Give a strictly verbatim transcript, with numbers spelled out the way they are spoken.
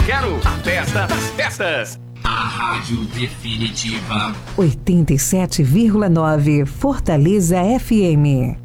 quero a festa das festas. A Rádio Definitiva oitenta e sete vírgula nove Fortaleza F M.